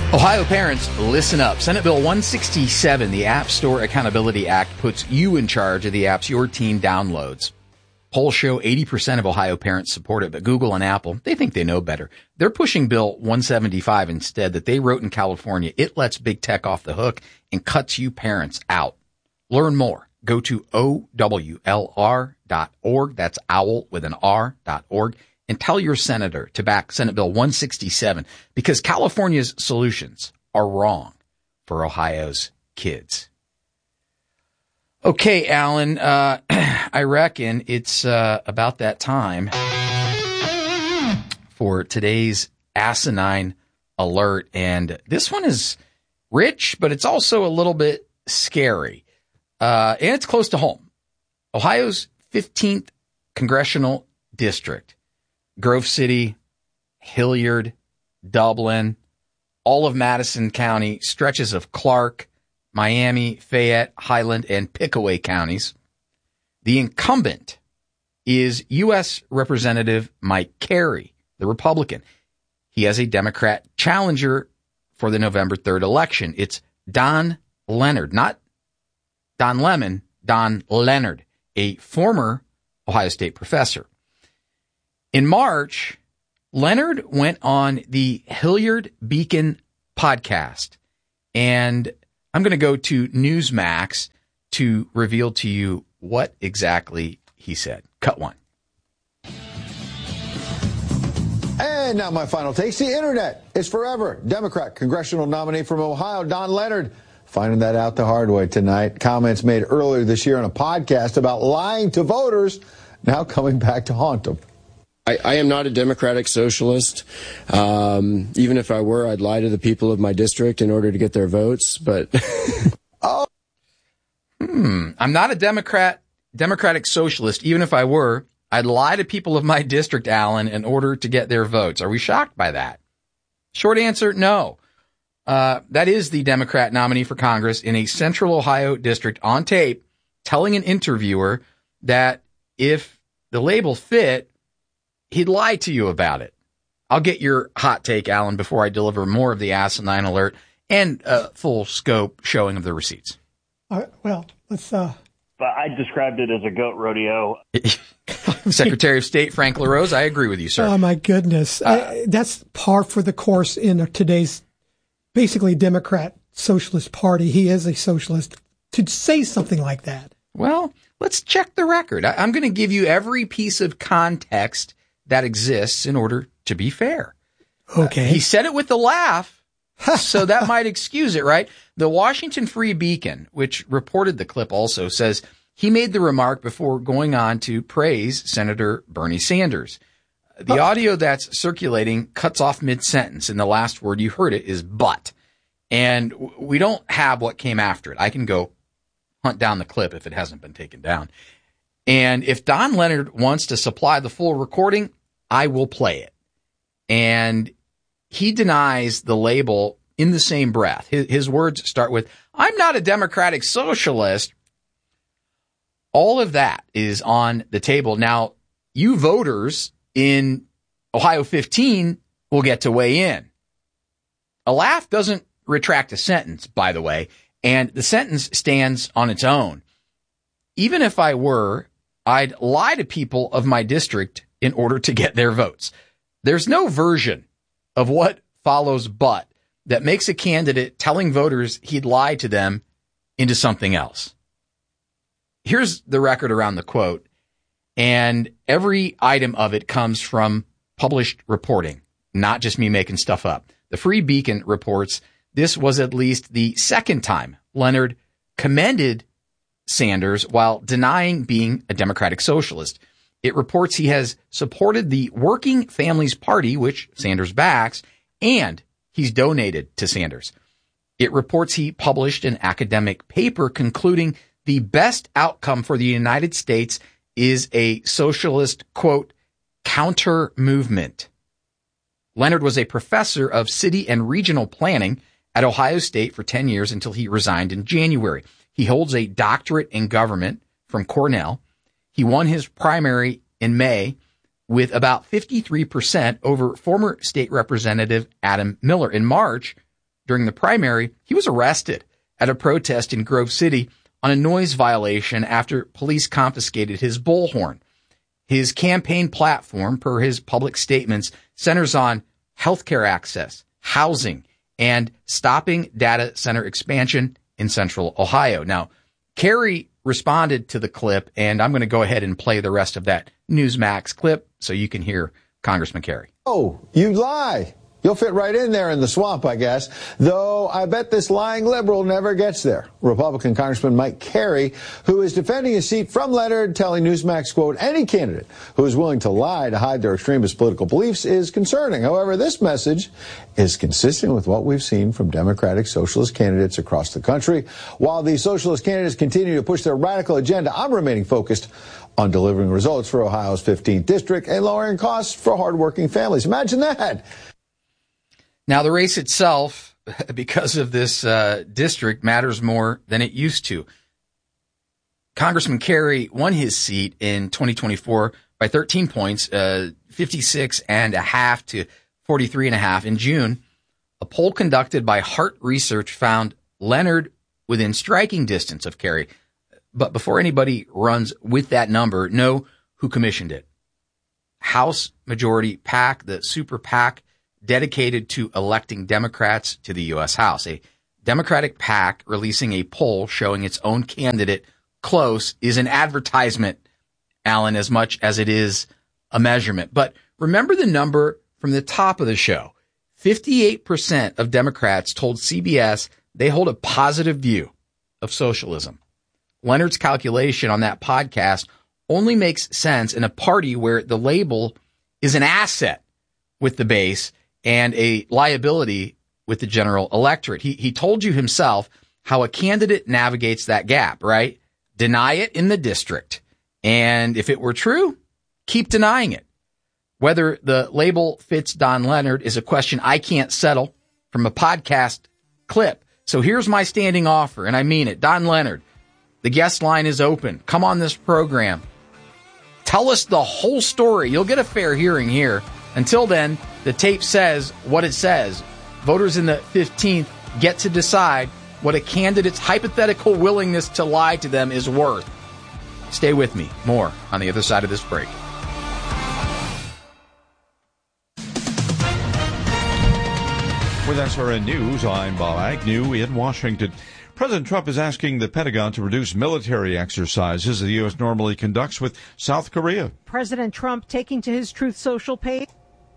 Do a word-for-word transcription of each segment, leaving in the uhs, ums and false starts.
Ohio parents, listen up. Senate Bill one sixty-seven, the App Store Accountability Act, puts you in charge of the apps your teen downloads. Polls show eighty percent of Ohio parents support it, but Google and Apple, they think they know better. They're pushing Bill one seventy-five instead that they wrote in California. It lets big tech off the hook and cuts you parents out. Learn more. Go to O W L R dot org. That's owl with an R dot org. And tell your senator to back Senate Bill one sixty-seven because California's solutions are wrong for Ohio's kids. Okay, Alan, uh, I reckon it's uh, about that time for today's asinine alert. And this one is rich, but it's also a little bit scary. Uh, and it's close to home. Ohio's fifteenth congressional district. Grove City, Hilliard, Dublin, all of Madison County, stretches of Clark, Miami, Fayette, Highland, and Pickaway counties. The incumbent is U S Representative Mike Carey, the Republican. He has a Democrat challenger for the November third election. It's Don Leonard, not Don Lemon, Don Leonard, a former Ohio State professor. In March, Leonard went on the Hilliard Beacon podcast, and I'm going to go to Newsmax to reveal to you what exactly he said. Cut one. And now my final takes. The internet is forever. Democrat congressional nominee from Ohio, Don Leonard, finding that out the hard way tonight. Comments made earlier this year on a podcast about lying to voters now coming back to haunt him. I, I am not a democratic socialist. Um, even if I were, I'd lie to the people of my district in order to get their votes. But oh, hmm. I'm not a Democrat, democratic socialist. Even if I were, I'd lie to people of my district, Alan, in order to get their votes. Are we shocked by that? Short answer, no. Uh, that is the Democrat nominee for Congress in a central Ohio district on tape telling an interviewer that if the label fit, he'd lie to you about it. I'll get your hot take, Alan, before I deliver more of the asinine alert and a full scope showing of the receipts. All right, well, let's... Uh... But I described it as a goat rodeo. Secretary of State Frank LaRose, I agree with you, sir. Oh, my goodness. Uh, I, that's par for the course in today's basically Democrat Socialist Party. He is a socialist. To say something like that. Well, let's check the record. I, I'm going to give you every piece of context that exists in order to be fair. Okay. Uh, he said it with a laugh, so that might excuse it, right? The Washington Free Beacon, which reported the clip also, says he made the remark before going on to praise Senator Bernie Sanders. The oh. audio that's circulating cuts off mid-sentence, and the last word you heard it is but. And we don't have what came after it. I can go hunt down the clip if it hasn't been taken down. And if Don Leonard wants to supply the full recording, I will play it. And he denies the label in the same breath. His, his words start with, I'm not a democratic socialist. All of that is on the table. Now, you voters in Ohio fifteen will get to weigh in. A laugh doesn't retract a sentence, by the way, and the sentence stands on its own. Even if I were, I'd lie to people of my district in order to get their votes. There's no version of what follows but that makes a candidate telling voters he'd lie to them into something else. Here's the record around the quote, and every item of it comes from published reporting, not just me making stuff up. The Free Beacon reports this was at least the second time Leonard commended Sanders while denying being a democratic socialist. It reports he has supported the Working Families Party, which Sanders backs, and he's donated to Sanders. It reports he published an academic paper concluding the best outcome for the United States is a socialist, quote, counter movement. Leonard was a professor of city and regional planning at Ohio State for ten years until he resigned in January. He holds a doctorate in government from Cornell. He won his primary in May with about fifty-three percent over former state representative Adam Miller. In March, during the primary, he was arrested at a protest in Grove City on a noise violation after police confiscated his bullhorn. His campaign platform, per his public statements, centers on healthcare access, housing, and stopping data center expansion in central Ohio. Now, Kerry responded to the clip, and I'm going to go ahead and play the rest of that Newsmax clip so you can hear Congressman Kerry. Oh, you lie. You'll fit right in there in the swamp, I guess. Though I bet this lying liberal never gets there. Republican Congressman Mike Kerry, who is defending his seat from Leonard, telling Newsmax, quote, any candidate who is willing to lie to hide their extremist political beliefs is concerning. However, this message is consistent with what we've seen from Democratic socialist candidates across the country. While the socialist candidates continue to push their radical agenda, I'm remaining focused on delivering results for Ohio's fifteenth district and lowering costs for hardworking families. Imagine that. Now, the race itself, because of this uh, district, matters more than it used to. Congressman Kerry won his seat in twenty twenty-four by thirteen points, uh, fifty-six and a half to forty-three and a half. In June, a poll conducted by Hart Research found Leonard within striking distance of Kerry. But before anybody runs with that number, know who commissioned it. House Majority PAC, the super PAC, dedicated to electing Democrats to the U S House. A Democratic PAC releasing a poll showing its own candidate close is an advertisement, Alan, as much as it is a measurement. But remember the number from the top of the show. fifty-eight percent of Democrats told C B S they hold a positive view of socialism. Leonard's calculation on that podcast only makes sense in a party where the label is an asset with the base and a liability with the general electorate. He he told you himself how a candidate navigates that gap, right? Deny it in the district. And if it were true, keep denying it. Whether the label fits Don Leonard is a question I can't settle from a podcast clip. So here's my standing offer, and I mean it. Don Leonard, the guest line is open. Come on this program. Tell us the whole story. You'll get a fair hearing here. Until then, the tape says what it says. Voters in the fifteenth get to decide what a candidate's hypothetical willingness to lie to them is worth. Stay with me. More on the other side of this break. With S R N News, I'm Bob Agnew in Washington. President Trump is asking the Pentagon to reduce military exercises the U S normally conducts with South Korea. President Trump taking to his Truth Social page,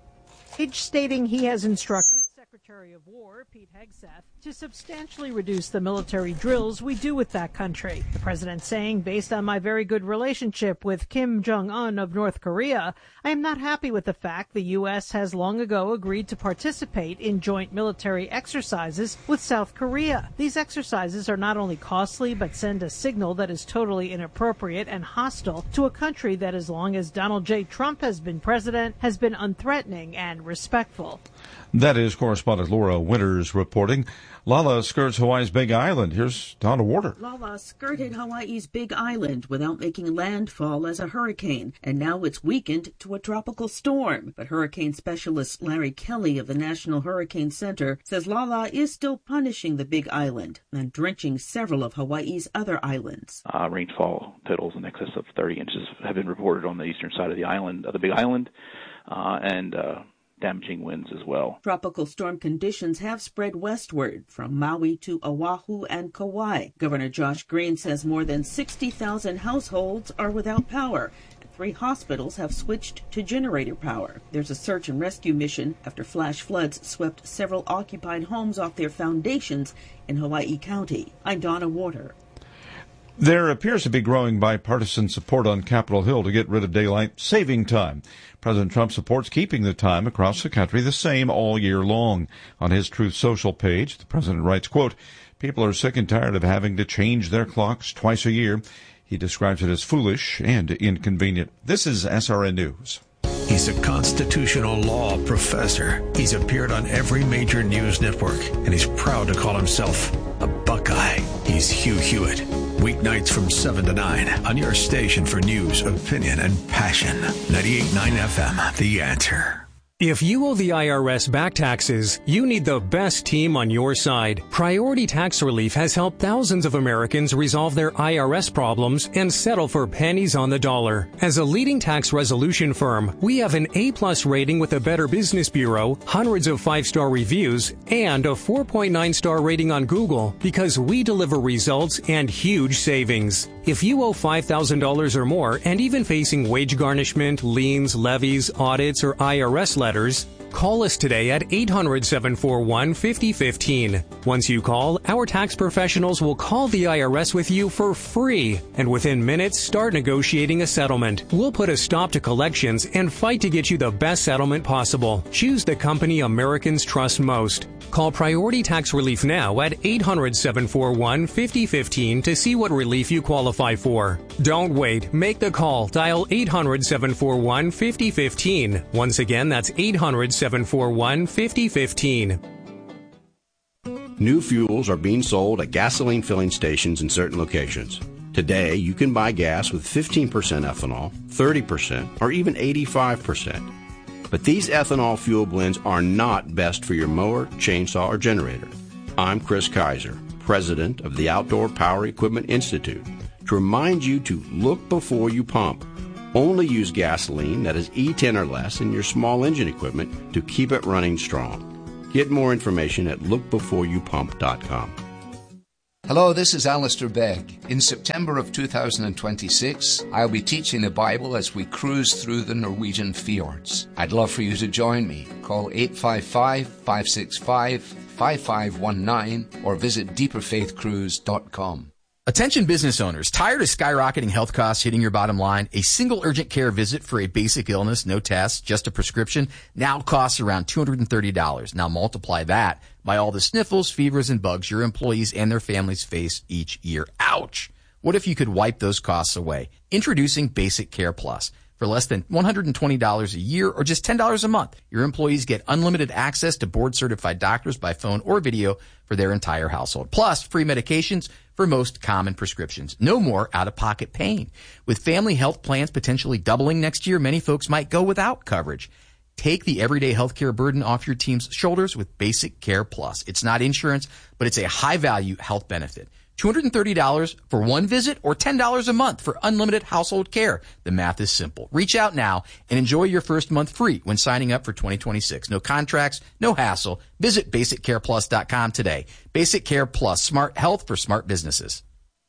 stating he has instructed Secretary of War Pete Hegseth to substantially reduce the military drills we do with that country. The president saying, based on my very good relationship with Kim Jong-un of North Korea, I am not happy with the fact the U S has long ago agreed to participate in joint military exercises with South Korea. These exercises are not only costly, but send a signal that is totally inappropriate and hostile to a country that, as long as Donald J. Trump has been president, has been unthreatening and respectful. That is correspondent Laura Winters reporting. Lala skirts Hawaii's Big Island. Here's Donna Warder. Lala skirted Hawaii's Big Island without making landfall as a hurricane, and now it's weakened to a tropical storm. But hurricane specialist Larry Kelly of the National Hurricane Center says Lala is still punishing the Big Island and drenching several of Hawaii's other islands. Uh, rainfall totals in excess of thirty inches have been reported on the eastern side of the island, of the Big Island, uh, and uh, damaging winds as well. Tropical storm conditions have spread westward from Maui to Oahu and Kauai. Governor Josh Green says more than sixty thousand households are without power. Three hospitals have switched to generator power. There's a search and rescue mission after flash floods swept several occupied homes off their foundations in Hawaii County. I'm Donna Warder. There appears to be growing bipartisan support on Capitol Hill to get rid of daylight saving time. President Trump supports keeping the time across the country the same all year long. On his Truth Social page, the president writes, quote, people are sick and tired of having to change their clocks twice a year. He describes it as foolish and inconvenient. This is S R N News. He's a constitutional law professor. He's appeared on every major news network, and he's proud to call himself a Buckeye. He's Hugh Hewitt. Weeknights from seven to nine on your station for news, opinion, and passion. ninety-eight point nine F M, The Answer. If you owe the I R S back taxes, you need the best team on your side. Priority Tax Relief has helped thousands of Americans resolve their I R S problems and settle for pennies on the dollar. As a leading tax resolution firm, we have an A-plus rating with the Better Business Bureau, hundreds of five-star reviews, and a four point nine star rating on Google because we deliver results and huge savings. If you owe five thousand dollars or more and even facing wage garnishment, liens, levies, audits, or I R S letters, call us today at eight hundred, seven four one, five oh one five. Once you call, our tax professionals will call the I R S with you for free, and within minutes start negotiating a settlement. We'll put a stop to collections and fight to get you the best settlement possible. Choose the company Americans trust most. Call Priority Tax Relief now at eight hundred, seven four one, five oh one five to see what relief you qualify for. Don't wait. Make the call. Dial eight hundred, seven four one, five oh one five. Once again, that's eight hundred, seven four one, five oh one five. New fuels are being sold at gasoline filling stations in certain locations. Today, you can buy gas with fifteen percent ethanol, thirty percent, or even eighty-five percent. But these ethanol fuel blends are not best for your mower, chainsaw, or generator. I'm Chris Kaiser, president of the Outdoor Power Equipment Institute, to remind you to look before you pump. Only use gasoline that is E ten or less in your small engine equipment to keep it running strong. Get more information at look before you pump dot com. Hello, this is Alistair Begg. In September of two thousand twenty-six, I'll be teaching the Bible as we cruise through the Norwegian fjords. I'd love for you to join me. Call eight five five, five six five, five five one nine or visit deeper faith cruise dot com. Attention business owners, tired of skyrocketing health costs hitting your bottom line? A single urgent care visit for a basic illness, no tests, just a prescription, now costs around two hundred thirty dollars. Now multiply that by all the sniffles, fevers, and bugs your employees and their families face each year. Ouch! What if you could wipe those costs away? Introducing Basic Care Plus. For less than one hundred twenty dollars a year or just ten dollars a month, your employees get unlimited access to board-certified doctors by phone or video for their entire household. Plus, free medications for most common prescriptions. No more out-of-pocket pain. With family health plans potentially doubling next year, many folks might go without coverage. Take the everyday healthcare burden off your team's shoulders with Basic Care Plus. It's not insurance, but it's a high-value health benefit. two hundred thirty dollars for one visit or ten dollars a month for unlimited household care. The math is simple. Reach out now and enjoy your first month free when signing up for twenty twenty-six. No contracts, no hassle. Visit basic care plus dot com today. Basic Care Plus, smart health for smart businesses.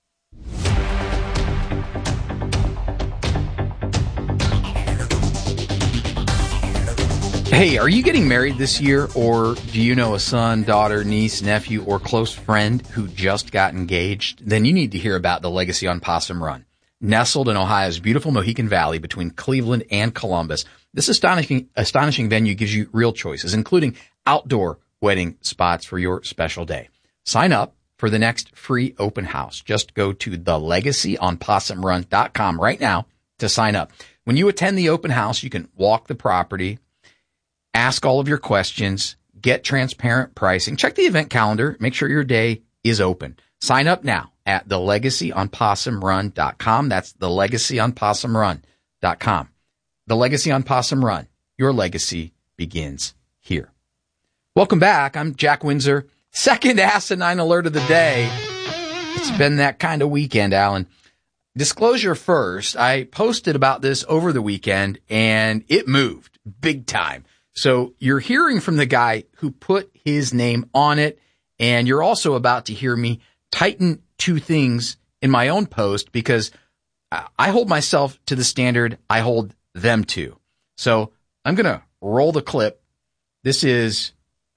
Hey, are you getting married this year, or do you know a son, daughter, niece, nephew, or close friend who just got engaged? Then you need to hear about the Legacy on Possum Run. Nestled in Ohio's beautiful Mohican Valley between Cleveland and Columbus, this astonishing, astonishing venue gives you real choices, including outdoor wedding spots for your special day. Sign up for the next free open house. Just go to the legacy on possum run dot com right now to sign up. When you attend the open house, you can walk the property, ask all of your questions, get transparent pricing, check the event calendar, make sure your day is open. Sign up now at the legacy on possum run dot com. That's the legacy on possum run dot com. The Legacy on Possum Run. Your legacy begins here. Welcome back. I'm Jack Windsor. Second asinine alert of the day. It's been that kind of weekend, Alan. Disclosure first, I posted about this over the weekend, and it moved big time. So you're hearing from the guy who put his name on it, and you're also about to hear me tighten two things in my own post because I hold myself to the standard I hold them to. So I'm going to roll the clip. This is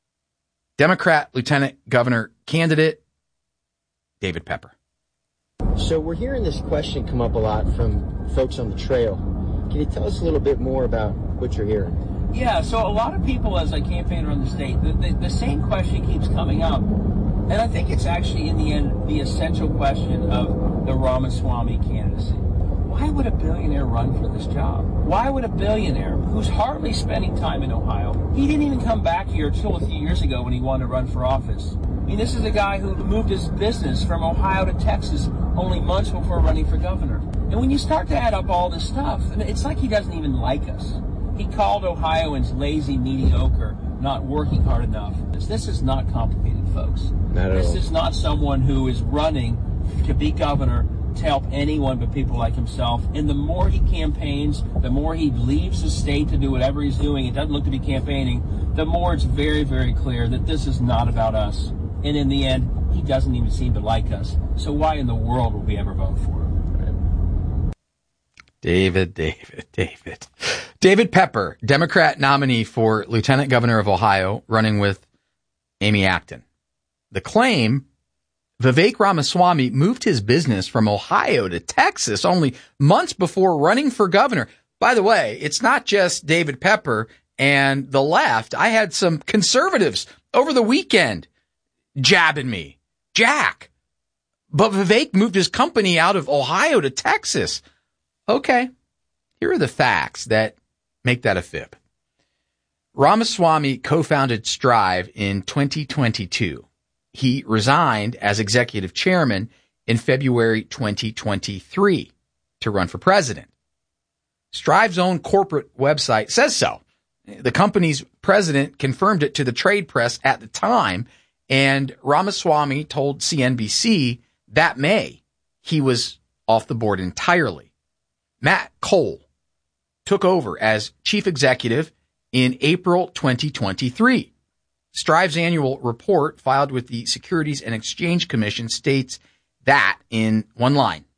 Democrat Lieutenant Governor candidate David Pepper. So we're hearing this question come up a lot from folks on the trail. Can you tell us a little bit more about what you're hearing? Yeah, so a lot of people, as I campaign around the state, the, the, the same question keeps coming up. And I think it's actually, in the end, the essential question of the Ramaswamy candidacy. Why would a billionaire run for this job? Why would a billionaire who's hardly spending time in Ohio, he didn't even come back here until a few years ago when he wanted to run for office. I mean, this is a guy who moved his business from Ohio to Texas only months before running for governor. And when you start to add up all this stuff, it's like he doesn't even like us. He called Ohioans lazy, mediocre, not working hard enough. This, this is not complicated, folks. Not at this all. is not someone who is running to be governor to help anyone but people like himself. And the more he campaigns, the more he leaves the state to do whatever he's doing, it doesn't look to be campaigning, the more it's very, very clear that this is not about us. And in the end, he doesn't even seem to like us. So why in the world would we ever vote for him? David, David, David. David Pepper, Democrat nominee for Lieutenant Governor of Ohio, running with Amy Acton. The claim, Vivek Ramaswamy moved his business from Ohio to Texas only months before running for governor. By the way, it's not just David Pepper and the left. I had some conservatives over the weekend jabbing me. Jack. But Vivek moved his company out of Ohio to Texas. Okay, here are the facts that make that a fib. Ramaswamy co-founded Strive in twenty twenty-two. He resigned as executive chairman in February twenty twenty-three to run for president. Strive's own corporate website says so. The company's president confirmed it to the trade press at the time, and Ramaswamy told C N B C that May he was off the board entirely. Matt Cole took over as chief executive in April twenty twenty-three. Strive's annual report filed with the Securities and Exchange Commission states that in one line,